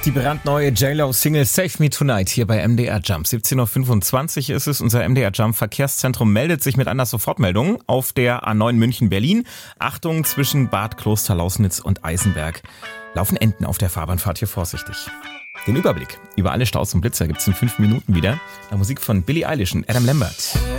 Die brandneue JLo-Single Save Me Tonight hier bei MDR Jump. 17.25 Uhr ist es. Unser MDR Jump Verkehrszentrum meldet sich mit einer Sofortmeldung auf der A9 München-Berlin. Achtung, zwischen Bad Klosterlausnitz und Eisenberg laufen Enten auf der Fahrbahn. Fahrt hier vorsichtig. Den Überblick über alle Staus und Blitzer gibt's in 5 Minuten wieder. Nach Musik von Billie Eilish und Adam Lambert.